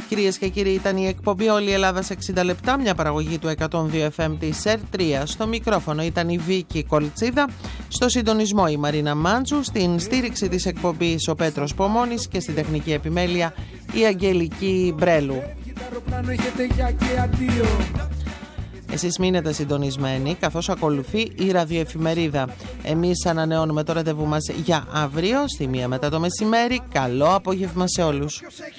Κυρίες και κύριοι, ήταν η εκπομπή Όλη η Ελλάδα σε 60 λεπτά, μια παραγωγή του 102 FM της ΕΡΤ3. Στο μικρόφωνο ήταν η Βίκη Κολτσίδα, στο συντονισμό η Μαρίνα Μάντζου, στην στήριξη της εκπομπής ο Πέτρος Πομώνης και στην τεχνική επιμέλεια η Αγγελική Μπρέλου. Εσείς μείνετε συντονισμένοι καθώς ακολουθεί η ραδιοεφημερίδα. Εμείς ανανεώνουμε το ραντεβού μας για αύριο στη 1 μετά το μεσημέρι. Καλό απόγευμα σε όλους.